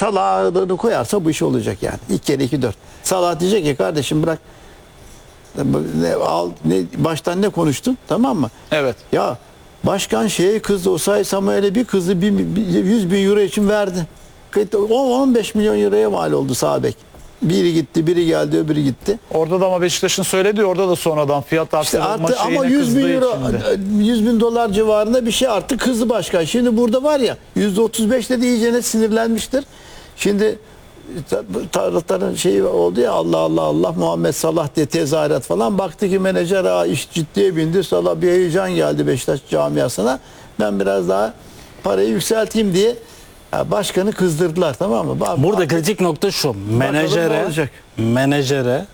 Salah'ını koyarsa bu iş olacak yani. 2 kere 2 4. Salah diyecek ki kardeşim bırak. Baştan ne konuştun, tamam mı? Evet. Ya başkan şeye kızdı, Osayi Samuel'e bir kızdı, 100 bin euro için verdi. 15 milyon euroya mal oldu sağ bek. Biri gitti, biri geldi, öbürü gitti. Orada da ama Beşiktaş'ın söylediği, orada da sonradan fiyat artırılma İşte ama 100 bin euro, 100 bin dolar civarında bir şey arttı, kızdı başkan. Şimdi burada var ya %35'te de iyicene sinirlenmiştir. Şimdi taraftarın şeyi oldu ya, Allah Allah Allah Muhammed Salah diye tezahürat falan, baktı ki menajer iş ciddiye bindi, Salah bir heyecan geldi Beşiktaş camiasına, ben biraz daha parayı yükselteyim diye başkanı kızdırdılar, tamam mı? Burada kritik nokta şu: menajere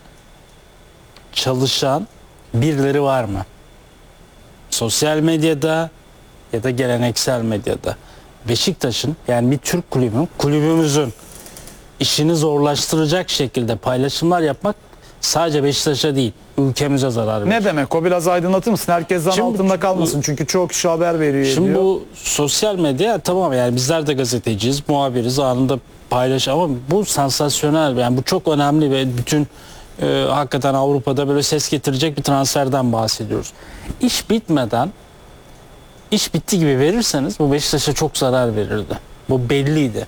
çalışan birileri var mı? Sosyal medyada ya da geleneksel medyada. Beşiktaş'ın, yani bir Türk kulübümüzün işini zorlaştıracak şekilde paylaşımlar yapmak sadece Beşiktaş'a değil, ülkemize zarar verir. Ne demek o, biraz aydınlatır mısın? Herkes zan altında kalmasın, çünkü çok kişi haber veriyor. Şimdi bu sosyal medya, tamam yani bizler de gazeteciyiz, muhabiriz, anında paylaş, ama bu sansasyonel, yani bu çok önemli ve bütün hakikaten Avrupa'da böyle ses getirecek bir transferden bahsediyoruz. İş bitmeden, iş bitti gibi verirseniz bu Beşiktaş'a çok zarar verirdi. Bu belliydi.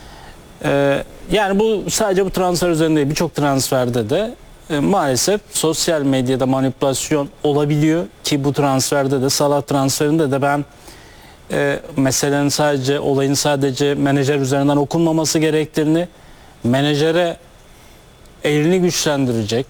Yani bu sadece bu transfer üzerinde değil, birçok transferde de maalesef sosyal medyada manipülasyon olabiliyor ki bu transferde de, Salah transferinde de ben meselenin sadece, olayın sadece menajer üzerinden okunmaması gerektiğini, menajere elini güçlendirecek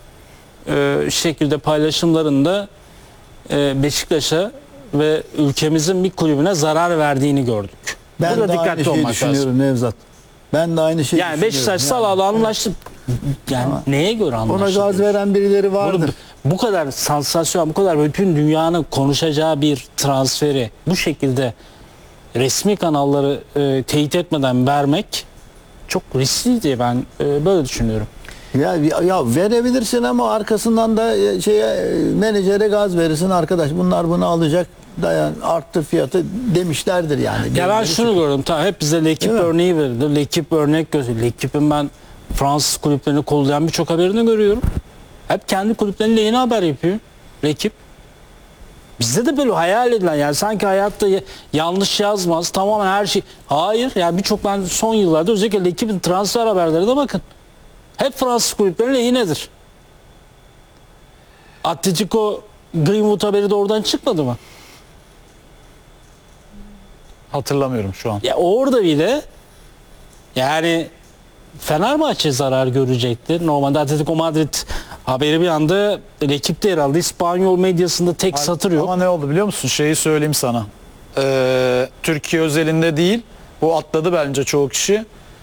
şekilde paylaşımlarında Beşiktaş'a ve ülkemizin bir kulübüne zarar verdiğini gördük. Ben burada de aynı şeyi düşünüyorum Nevzat. Ben de aynı şeyi yani Beşiktaş Salah'la anlaştı. Yani ama neye göre anlaştı? Ona gaz veren birileri vardır. Bu kadar sansasyon, bu kadar bütün dünyanın konuşacağı bir transferi bu şekilde resmi kanalları teyit etmeden vermek çok riskli diye ben böyle düşünüyorum. Ya verebilirsin ama arkasından da menajere gaz verirsin, arkadaş bunlar bunu alacak, dayan arttır fiyatı demişlerdir yani. Ya ben şunu gördüm, hep bize L'Equipe örneği verildi. L'Equipe örnek gösteriyor. L'Equipe'in ben Fransız kulüplerini kollayan birçok haberini görüyorum. Hep kendi kulüplerinin lehine haber yapıyor L'Equipe. Bizde de böyle hayal edilen, yani sanki hayatta yanlış yazmaz, tamamen her şey. Hayır, yani birçok, ben son yıllarda özellikle L'Equipe'in transfer haberlerine bakın. Hep Fransız kulüplerinin lehinedir. Atletico Greenwood haberi de oradan çıkmadı mı? Hatırlamıyorum şu an. Ya orada bile yani Fenerbahçe zarar görecekti. Normalde Atletico Madrid haberi bir anda L'Equipe'de yer aldı. İspanyol medyasında tek satır yok. Ama ne oldu biliyor musun? Şeyi söyleyeyim sana. Türkiye özelinde değil. Bu atladı bence çoğu kişi.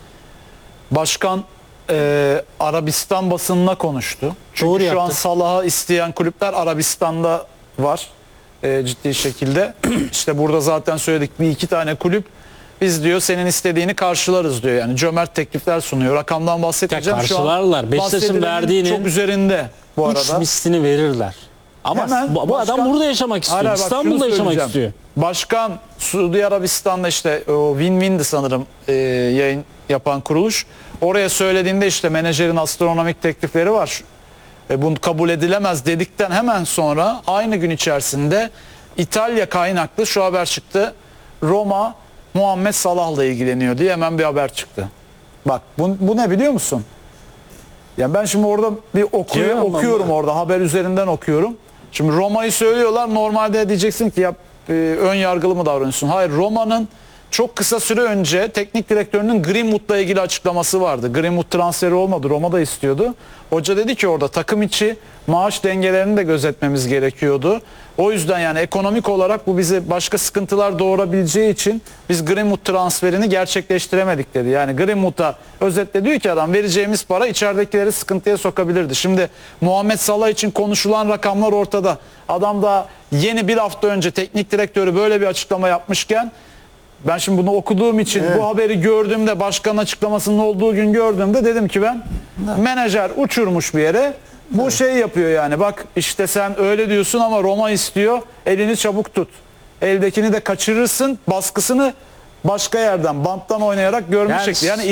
Başkan Arabistan basınına konuştu. Çünkü Doğru şu yaptı. an Salah'ı isteyen kulüpler Arabistan'da var. Ciddi şekilde. İşte burada zaten söyledik, bir iki tane kulüp biz diyor senin istediğini karşılarız diyor. Yani cömert teklifler sunuyor. Rakamdan bahsetmeyeceğim. Karşılarlar. Beşiktaş'ın verdiğinin çok üzerinde bu arada. 3 mislini verirler. Ama hemen bu adam burada yaşamak istiyor. Hala İstanbul'da yaşamak istiyor. Başkan Suudi Arabistan'da, işte o Win-Win'di sanırım yayın yapan kuruluş. Oraya söylediğinde işte menajerin astronomik teklifleri var. Bunu kabul edilemez dedikten hemen sonra aynı gün içerisinde İtalya kaynaklı şu haber çıktı. Roma Muhammed Salah'la ilgileniyor diye hemen bir haber çıktı. Bak bu ne biliyor musun? Yani ben şimdi orada bir okuyorum orada, haber üzerinden okuyorum. Şimdi Roma'yı söylüyorlar, normalde diyeceksin ki ya ön yargılı mı davranıyorsun? Hayır, Roma'nın çok kısa süre önce teknik direktörünün Greenwood'la ilgili açıklaması vardı. Greenwood transferi olmadı, Roma da istiyordu. Hoca dedi ki orada takım içi maaş dengelerini de gözetmemiz gerekiyordu. O yüzden yani ekonomik olarak bu bize başka sıkıntılar doğurabileceği için biz Greenwood transferini gerçekleştiremedik dedi. Yani Greenwood'a özetle diyor ki adam, vereceğimiz para içeridekileri sıkıntıya sokabilirdi. Şimdi Muhammed Salah için konuşulan rakamlar ortada. Adam da yeni bir hafta önce teknik direktörü böyle bir açıklama yapmışken, ben şimdi bunu okuduğum için bu haberi gördüğümde, başkanın açıklamasının olduğu gün gördüğümde dedim ki ben menajer uçurmuş bir yere. Bu şey yapıyor yani, bak işte sen öyle diyorsun ama Roma istiyor, elini çabuk tut. Eldekini de kaçırırsın, baskısını başka yerden banttan oynayarak görmüş şekli. Yani